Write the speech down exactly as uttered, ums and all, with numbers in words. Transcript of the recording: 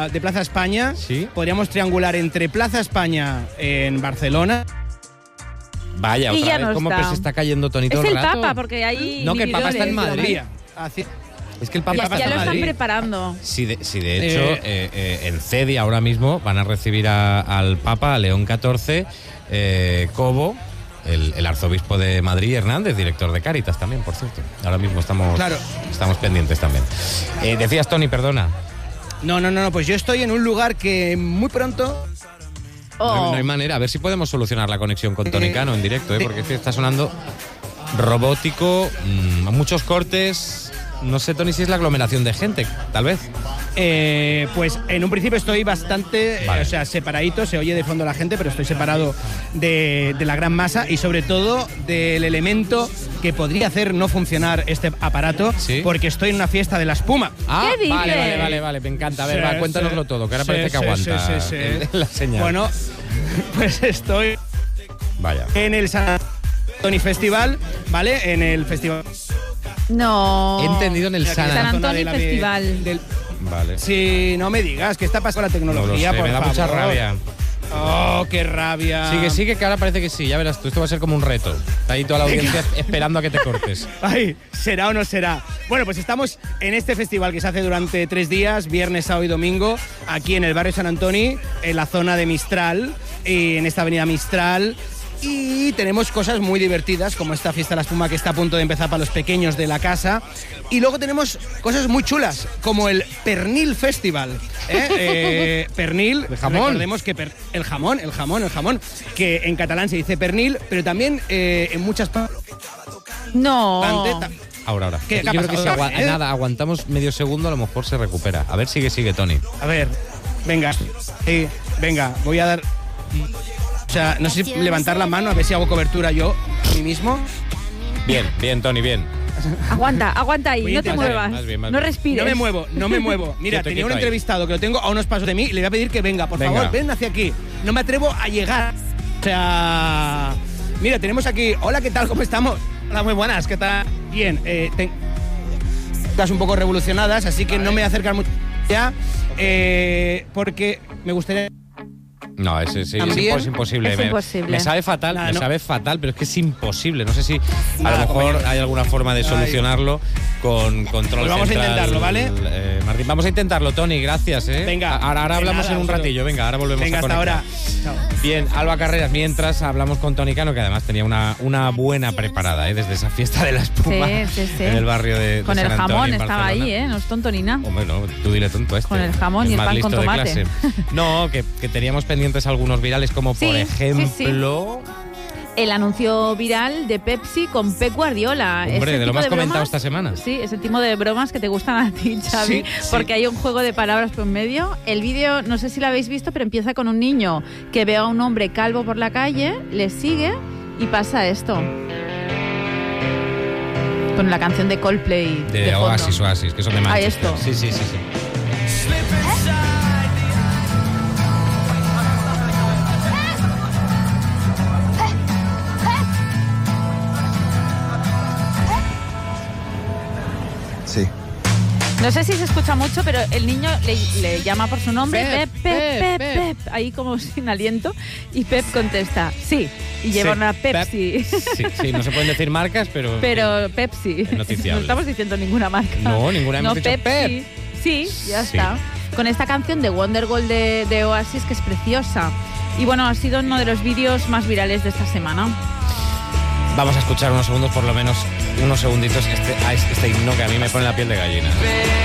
Plaza, de Plaza España. ¿Sí? Podríamos triangular entre Plaza España en Barcelona. Vaya, Y otra ya vez, no ¿cómo está. que se está cayendo Tony todo Es el el rato? Papa, porque hay No, que el Papa está en inhibidores. Madrid. Así- Es que el Papa Ya, está ya en lo están Madrid. preparando. Sí, de, sí, de hecho, Eh. eh, eh, en Cedi ahora mismo van a recibir a- al Papa, a León catorce, eh, Cobo, el, el arzobispo de Madrid, Hernández, director de Cáritas también, por cierto. Ahora mismo estamos, Claro. estamos pendientes también. Eh, decías, Tony, perdona. No, no, no, no, pues yo estoy en un lugar que muy pronto... No, Oh. hay- no hay manera. A ver si podemos solucionar la conexión con Tony Eh, Cano en directo, ¿eh? de- Porque es que está sonando robótico, mmm, muchos cortes. No sé, Tony, si es la aglomeración de gente, tal vez. Eh, pues en un principio estoy bastante, eh, Vale. o sea, separadito, se oye de fondo la gente, pero estoy separado de, de la gran masa y sobre todo del elemento que podría hacer no funcionar este aparato, Sí. porque estoy en una fiesta de la espuma. Ah, ¿Qué dices? vale, vale, vale, vale, me encanta. A ver, Sí, va, cuéntanoslo sí. todo, que ahora Sí, parece que sí, aguanta sí, sí, sí. el- la señal. Bueno, pues estoy Vaya. en el San Antonio Festival, ¿vale? En el festival. No. He entendido en el Aquí San en la San zona Antonio de la- de- Festival. del- Vale. Sí, no me digas, ¿qué está pasando con la No lo tecnología, sé, por me da favor? mucha rabia. Oh, qué rabia. Sigue, sigue, que ahora parece que sí, ya verás tú, esto va a ser como un reto. Está ahí toda la audiencia esperando a que te cortes. Ay, ¿será o no será? Bueno, pues estamos en este festival que se hace durante tres días, viernes, sábado y domingo, aquí en el barrio San Antonio, en la zona de Mistral, y en esta avenida Mistral. Y tenemos cosas muy divertidas, como esta fiesta de la espuma que está a punto de empezar para los pequeños de la casa. Y luego tenemos cosas muy chulas, como el Pernil Festival. ¿eh? Eh, pernil, ¿De jamón? recordemos que per- el jamón, el jamón, el jamón, que en catalán se dice pernil, pero también eh, en muchas partes... No. Ahora, ahora. ¿Qué- qué Yo ha creo que si pasado? agua- ¿Eh? nada, aguantamos medio segundo, a lo mejor se recupera. A ver, sigue, sigue, Tony. A ver, venga, sí, venga, voy a dar... O sea, no sé si levantar la mano a ver si hago cobertura yo a mí mismo. Bien, bien, Tony, bien. Aguanta, aguanta ahí, Voy a no te intentar. muevas. Más bien, más no bien. respires. No me muevo, no me muevo. Mira, Quieto, tenía un quieto ahí. entrevistado que lo tengo a unos pasos de mí y le voy a pedir que venga, por Venga. favor, ven hacia aquí. No me atrevo a llegar. O sea, mira, tenemos aquí... Hola, ¿qué tal? ¿Cómo estamos? Hola, muy buenas, ¿qué tal? Bien, eh, ten- estás un poco revolucionadas, así que no me voy a acercar mucho ya, eh, porque me gustaría... No, es, es, es También impos- imposible. es me, imposible. me sabe fatal, Nada, me no. sabe fatal, pero es que es imposible. No sé si a Nada, lo mejor compañero. hay alguna forma de Ay. solucionarlo con control Pues vamos a central, intentarlo, ¿vale? eh, Martín, vamos a intentarlo, Tony, gracias. ¿eh? Venga, Ahora, ahora de hablamos nada, en un solo- ratillo. Venga, ahora volvemos Venga, a hasta conectar. ahora. Chao. Bien, Alba Carreras, mientras hablamos con Tony Cano, que además tenía una, una buena preparada, ¿eh? Desde esa fiesta de la espuma Sí, sí, sí. en el barrio de, de Con el San Antonio, jamón en estaba Barcelona. ahí, ¿eh? No es tonto ni nada. Hombre, no, tú dile tonto a este. Con el jamón es y el más pan listo con de tomate. clase. No, que, que teníamos pendientes algunos virales, como Sí, por sí, ejemplo... El anuncio viral de Pepsi con Pep Guardiola. Hombre, Ese de lo tipo más comentado bromas- esta semana. Sí, ese tipo de bromas que te gustan a ti, Xavi, Sí, sí. porque hay un juego de palabras por medio. El vídeo, no sé si lo habéis visto, pero empieza con un niño que ve a un hombre calvo por la calle, le sigue y pasa esto. Con la canción de Coldplay De, de fondo. Oasis, Oasis, que son de Ah, Manchester. esto. Sí, sí, sí, sí. Sí. No sé si se escucha mucho, pero el niño le, le llama por su nombre, Pep, Pep, Pep, Pep, Pep, Pep, ahí como sin aliento, y Pep contesta, sí, y lleva Sí, una Pep. Pepsi. Sí, sí, no se pueden decir marcas, pero... Pero Pepsi. Es noticiable. No estamos diciendo ninguna marca. No, ninguna hemos No, dicho Pepsi. Pep. Sí, ya Sí. está. Con esta canción de Wonderwall de, de Oasis, que es preciosa. Y bueno, ha sido uno de los vídeos más virales de esta semana. Vamos a escuchar unos segundos, por lo menos unos segunditos, este, a este himno que a mí me pone la piel de gallina.